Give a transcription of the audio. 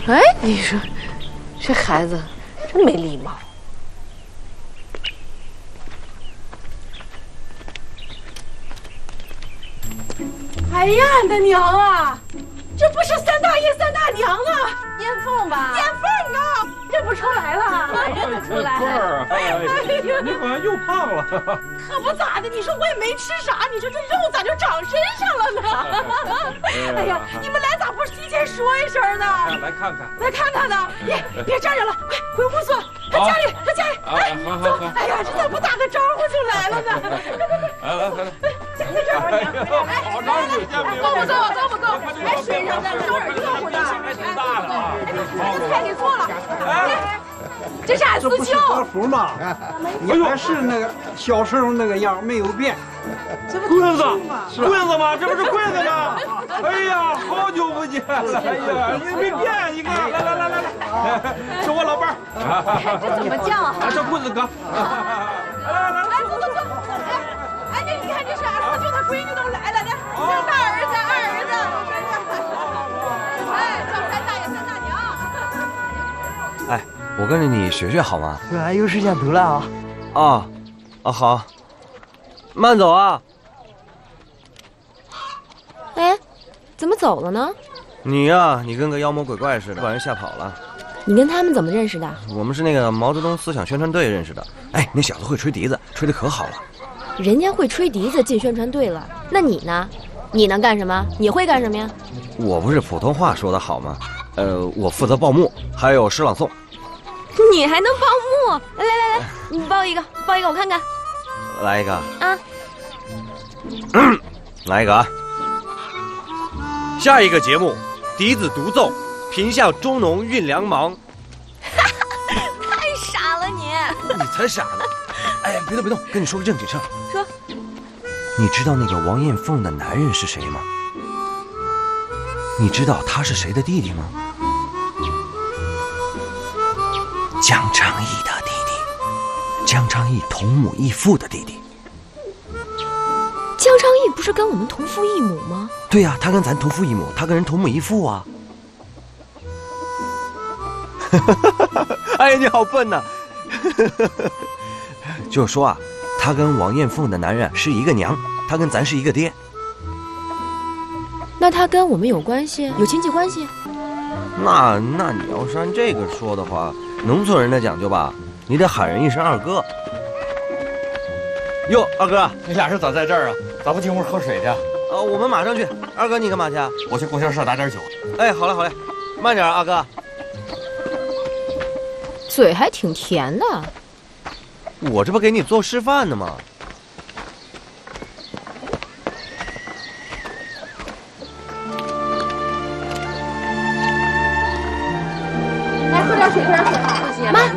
哎，你说这孩子真没礼貌。 哎呀，俺的娘啊！这不是三大爷三大娘啊， 燕凤吧？ 燕凤啊，认不出来了， 认得出来。 哎呀，你好像又胖了。 可不咋的，你说我也没吃啥，你说这肉咋就长身上了呢？哎呀，你们来咋不提前说一声呢？ 来看看， 来看看呢！别站着了，快回屋坐。他家里，哎，走！哎呀，这咋不打个招呼就来了呢？来，在这儿，娘， 好长时间没有。 够不够？还水上呢，这儿热乎的。 还挺大的啊！ 这菜给做了。哎，这是俺四舅。 和服吗？你还是那个小时候那个样，没有变。 棍子吗？这不是棍子吗？哎呀，好久不见了！哎呀，你没变，你看，来，是我老伴儿。 这怎么叫啊？ 这棍子哥。 来，走！哎，你看这是俺四舅他闺女都来了，这大儿子、二儿子，哎，叫三大爷、三大娘。 哎，我跟着你学学好吗？ 俺有时间走了啊。 好，慢走啊。 哎，怎么走了呢？ 你呀，你跟个妖魔鬼怪似的，把人吓跑了。 你跟他们怎么认识的？ 我们是那个毛泽东思想宣传队认识的。哎，那小子会吹笛子，吹得可好了。 人家会吹笛子进宣传队了，那你呢？你能干什么？你会干什么呀？ 我不是普通话说得好吗？我负责报幕，还有诗朗诵。 你还能报幕？来，你报一个，我看看。 来一个啊！ 来一个啊！下一个节目，笛子独奏，贫下中农运粮忙。 太傻了你！ 你才傻呢！哎，别动，跟你说个正经事儿。 说。 你知道那个王艳凤的男人是谁吗？你知道他是谁的弟弟吗？江昌义的弟弟，江昌义同母异父的弟弟。 江昌义不是跟我们同父异母吗？ 对呀，他跟咱同父异母，他跟人同母异父啊。哎呀，你好笨呐！就是说啊，他跟王艳凤的男人是一个娘，他跟咱是一个爹。 那他跟我们有关系，有亲戚关系？ 那你要是按这个说的话，农村人的讲究吧，你得喊人一声二哥。哟，二哥， 你俩是咋在这儿啊？咋不进屋喝水去？ 我们马上去。二哥，你干嘛去？ 我去供销社打点酒。 哎，好嘞，慢点，二哥。 嘴还挺甜的。 我这不给你做示范呢吗？ 来，喝点水，喝点水。 妈，